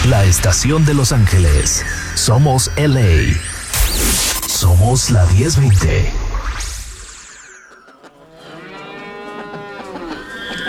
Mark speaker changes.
Speaker 1: La estación de Los Ángeles. Somos LA. Somos la 1020.